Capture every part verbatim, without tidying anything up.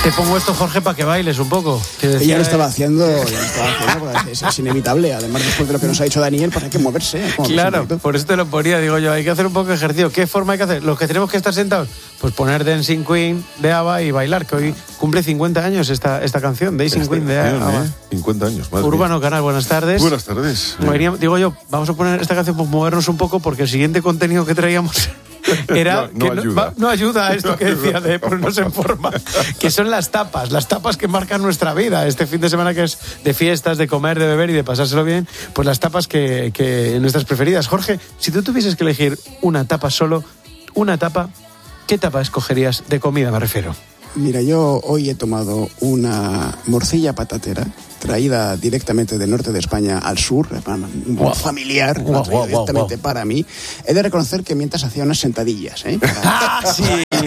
Te pongo esto, Jorge, para que bailes un poco. Que decía, Ella lo estaba haciendo, ya lo estaba haciendo, porque es, es inevitable. Además, después de lo que nos ha dicho Daniel, pues hay que moverse. Claro, por eso te lo ponía, digo yo, hay que hacer un poco de ejercicio. ¿Qué forma hay que hacer? Los que tenemos que estar sentados, pues poner Dancing Queen de ABBA y bailar, que hoy cumple cincuenta años esta, esta canción, Dancing Esta Queen de canción, ABBA. ¿eh? cincuenta años, madre Urbano mía. Canal, buenas tardes. Buenas tardes. Veníamos, digo yo, vamos a poner esta canción, pues movernos un poco, porque el siguiente contenido que traíamos era no, no que ayuda. No, va, no ayuda a esto No que decía de ponernos en forma, que son las tapas, las tapas que marcan nuestra vida. Este fin de semana que es de fiestas, de comer, de beber y de pasárselo bien, pues las tapas que, que nuestras preferidas. Jorge, si tú tuvieses que elegir una tapa solo, una tapa, ¿qué tapa escogerías de comida, me refiero? Mira, yo hoy he tomado una morcilla patatera traída directamente del norte de España al sur, un wow. familiar, wow, wow, directamente wow. para mí. He de reconocer que mientras hacía unas sentadillas, ¿eh? Para, ¡Ah, sí!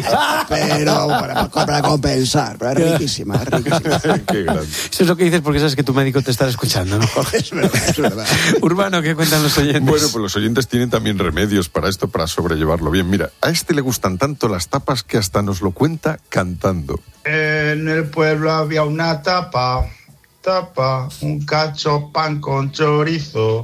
Pero para, para compensar, pero es riquísima, es riquísima. Qué grande. Eso es lo que dices porque sabes que tu médico te está escuchando, ¿no, Jorge? Es verdad, es verdad. Urbano, ¿qué cuentan los oyentes? Bueno, pues los oyentes tienen también remedios para esto, para sobrellevarlo bien. Mira, a este le gustan tanto las tapas que hasta nos lo cuenta cantando. En el pueblo había una tapa, tapa, un cacho pan con chorizo,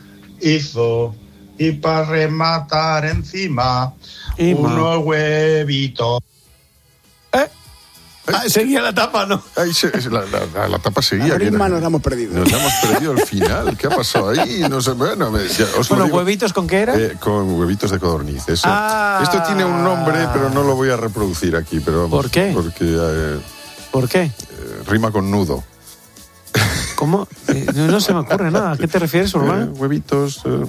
hizo, y para rematar encima, Ima. unos huevitos. ¿Eh? Ah, seguía la tapa, ¿no? Ay, se, la, la, la tapa seguía. La ritma nos la hemos perdido. Nos la hemos perdido al final. ¿Qué ha pasado ahí? No sé, bueno, me, ya, os Bueno, lo digo. ¿huevitos con qué era? Eh, con huevitos de codorniz. Eso. Ah. Esto tiene un nombre, pero no lo voy a reproducir aquí. Pero vamos, ¿Por qué? Porque eh, ¿Por qué? eh, rima con nudo. ¿Cómo? Eh, no, no se me ocurre nada. ¿A qué te refieres, Urbano? Eh, huevitos... Eh,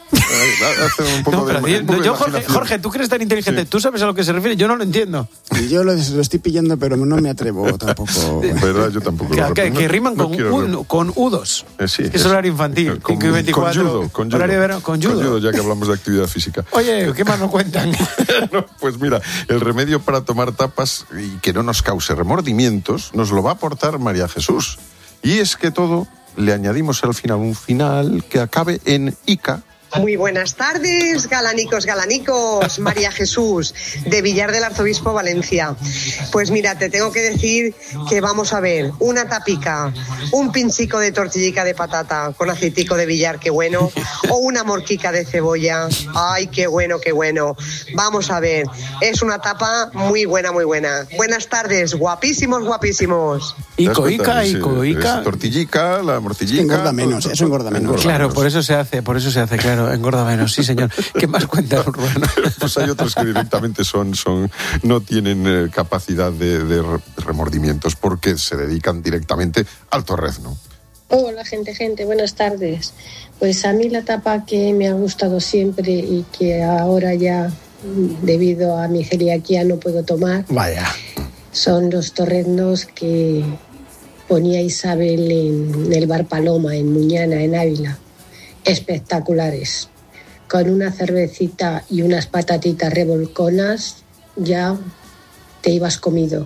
hace un poco No, pero de, un poco yo, de yo Jorge, imaginación. Jorge, tú que eres tan inteligente, Sí. ¿tú sabes a lo que se refiere? Yo no lo entiendo. Y yo lo, lo estoy pillando, pero no me atrevo tampoco. ¿Verdad? Yo tampoco Que, lo que, repito. que No- riman no con, quiero un, rep- con udos. Eh, sí, es que es horario infantil. Con, cinco y veinticuatro. con judo, con judo. Horario de verano, con judo. Con judo, ya que hablamos de actividad física. Oye, ¿qué más nos cuentan? No, pues mira, el remedio para tomar tapas y que no nos cause remordimientos nos lo va a aportar María Jesús. Y es que todo le añadimos al final un final que acabe en ica. Muy buenas tardes, galanicos, galanicos. María Jesús, de Villar del Arzobispo, Valencia. Pues mira, te tengo que decir que vamos a ver una tapica, un pinchico de tortillica de patata con aceitico de Villar, qué bueno, o una morquica de cebolla. Ay, qué bueno, qué bueno. Vamos a ver, es una tapa muy buena, muy buena. Buenas tardes, guapísimos, guapísimos. Ico, ¿Te das cuenta? ica, Sí, ico, es ica. Tortillica, la mortillica. Engorda menos, eso engorda menos. Claro, menos. por eso se hace, por eso se hace, claro, engorda menos, sí señor. ¿Qué más cuentan, Urbano? Pues hay otros que directamente son, son no tienen eh, capacidad de, de remordimientos porque se dedican directamente al torrezno. Hola gente, gente, buenas tardes. Pues a mí la tapa que me ha gustado siempre y que ahora ya debido a mi celiaquía no puedo tomar Vaya. son los torreznos que ponía Isabel en el Bar Paloma, en Muñana, en Ávila. Espectaculares. Con una cervecita y unas patatitas revolconas ya te ibas comido.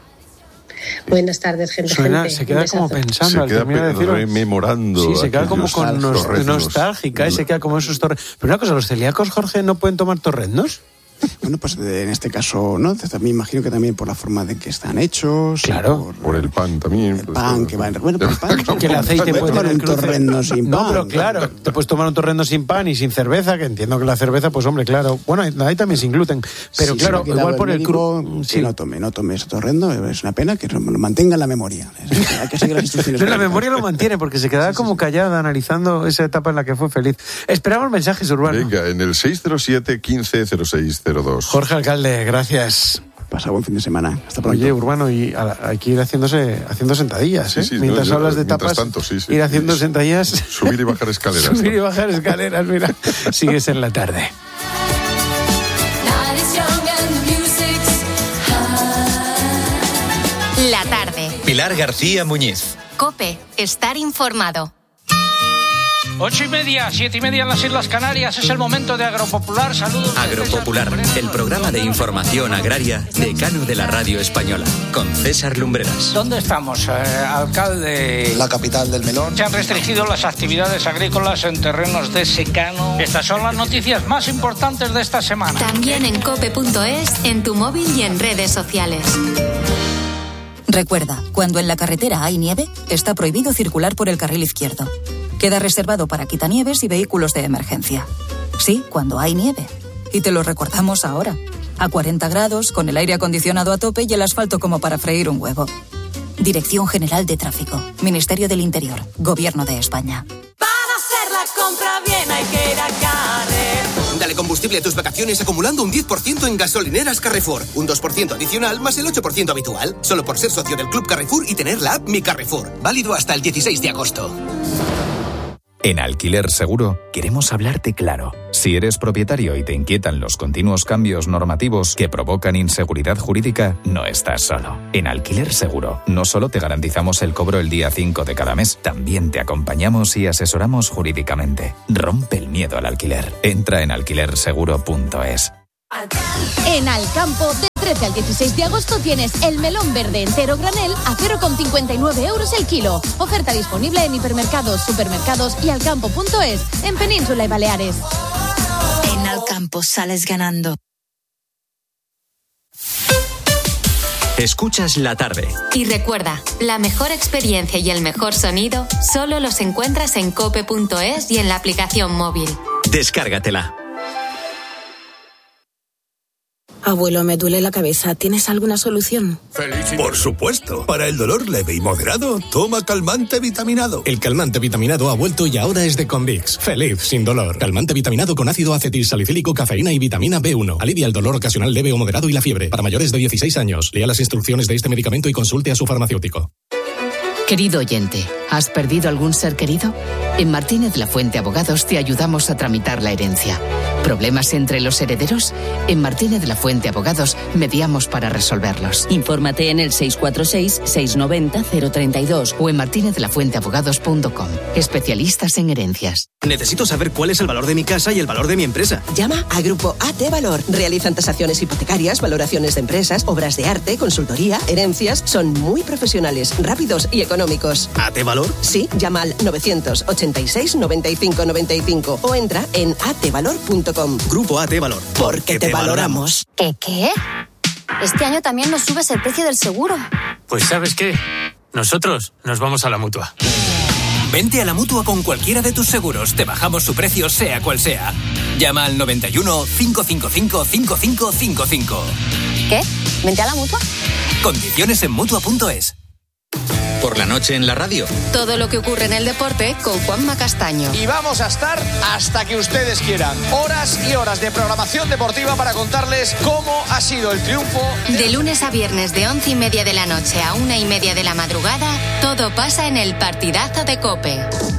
Buenas tardes, gente. Suena, gente. se queda Un como besazo. pensando Se al queda terminar de pe- decirlo. rememorando. Sí, se queda como aquellos con nos- torreznos. nostálgica, ¿eh? Se queda como esos torres. Pero una cosa, ¿los celíacos, Jorge, no pueden tomar torreznos? Bueno, pues en este caso, ¿no? Me imagino que también por la forma de que están hechos. Claro. Por, Por el pan también. el pues, pan todo. que va en... Bueno, pero el pan... Que el aceite puede tomar tener un cruce. torrendo sin pan. No, pero claro, te puedes tomar un torrendo sin pan y sin cerveza, que entiendo que la cerveza, pues hombre, claro. Bueno, hay también sin gluten. Pero Sí, claro, sí, igual por el médico, cru... que Sí. no tome, no tome ese torrendo, es una pena que lo mantenga en la memoria. Hay que seguir las instrucciones. No, la correctas. memoria lo mantiene porque se quedaba como callada analizando esa etapa en la que fue feliz. Esperamos mensajes, Urbano. Venga, en el seis cero siete, quince, cero seis cero dos. Jorge Alcalde, gracias. Pasa buen fin de semana. Hasta pronto. Oye, Urbano, y a- hay que ir haciéndose haciendo sentadillas, ¿eh? Sí, sí, mientras no, yo- hablas de mientras tapas, tanto, sí, sí. ir haciendo Sí. sentadillas. Subir y bajar escaleras. Subir y ¿no? bajar escaleras, mira. Sigues en la tarde. La tarde. Pilar García Muñiz. COPE. Estar informado. Ocho y media, siete y media en las Islas Canarias. Es el momento de Agropopular. Saludos. Agropopular, el programa de información agraria decano de la radio española, con César Lumbreras. ¿Dónde estamos, eh, alcalde? La capital del melón. Se han restringido las actividades agrícolas en terrenos de secano. Estas son las noticias más importantes de esta semana. También en cope punto es, en tu móvil y en redes sociales. Recuerda, cuando en la carretera hay nieve, está prohibido circular por el carril izquierdo. Queda reservado para quitanieves y vehículos de emergencia. Sí, cuando hay nieve. Y te lo recordamos ahora. A cuarenta grados, con el aire acondicionado a tope y el asfalto como para freír un huevo. Dirección General de Tráfico. Ministerio del Interior. Gobierno de España. Para hacer la compra bien hay que ir a Carrefour. Dale combustible a tus vacaciones acumulando un diez por ciento en gasolineras Carrefour. Un dos por ciento adicional más el ocho por ciento habitual. Solo por ser socio del Club Carrefour y tener la app Mi Carrefour. Válido hasta el dieciséis de agosto. En Alquiler Seguro queremos hablarte claro. Si eres propietario y te inquietan los continuos cambios normativos que provocan inseguridad jurídica, no estás solo. En Alquiler Seguro no solo te garantizamos el cobro el día cinco de cada mes, también te acompañamos y asesoramos jurídicamente. Rompe el miedo al alquiler. Entra en alquiler seguro punto es. En Alcampo, de trece al dieciséis de agosto tienes el melón verde entero granel a cero coma cincuenta y nueve euros el kilo. Oferta disponible en hipermercados, supermercados y alcampo punto es, en Península y Baleares. En Alcampo sales ganando. Escuchas la tarde. Y recuerda, la mejor experiencia y el mejor sonido solo los encuentras en cope punto es y en la aplicación móvil. Descárgatela. Abuelo, me duele la cabeza. ¿Tienes alguna solución? Por supuesto. Para el dolor leve y moderado, toma calmante vitaminado. El calmante vitaminado ha vuelto y ahora es de Convix. Feliz sin dolor. Calmante vitaminado con ácido acetilsalicílico, cafeína y vitamina B uno. Alivia el dolor ocasional leve o moderado y la fiebre. Para mayores de dieciséis años. Lea las instrucciones de este medicamento y consulte a su farmacéutico. Querido oyente, ¿has perdido algún ser querido? En Martínez La Fuente Abogados te ayudamos a tramitar la herencia. ¿Problemas entre los herederos? En Martínez La Fuente Abogados mediamos para resolverlos. Infórmate en el seis cuatro seis, seis nueve cero, cero tres dos o en martínez la fuente abogados punto com. Especialistas en herencias. Necesito saber cuál es el valor de mi casa y el valor de mi empresa. Llama a Grupo A T Valor. Realizan tasaciones hipotecarias, valoraciones de empresas, obras de arte, consultoría, herencias. Son muy profesionales, rápidos y económicos. ¿A T Valor? Sí, llama al novecientos ochenta y seis, noventa y cinco noventa y cinco o entra en a t valor punto com. Grupo A T Valor. Porque te, te valoramos. ¿Qué qué? Este año también nos subes el precio del seguro. Pues ¿sabes qué? Nosotros nos vamos a la Mutua. Vente a la Mutua con cualquiera de tus seguros. Te bajamos su precio sea cual sea. Llama al noventa y uno, cinco cinco cinco, cinco cinco cinco cinco. ¿Qué? ¿Vente a la Mutua? Condiciones en Mutua punto es. Por la noche en la radio. Todo lo que ocurre en el deporte con Juanma Castaño. Y vamos a estar hasta que ustedes quieran. Horas y horas de programación deportiva para contarles cómo ha sido el triunfo. De lunes a viernes de once y media de la noche a una y media de la madrugada, todo pasa en el partidazo de COPE.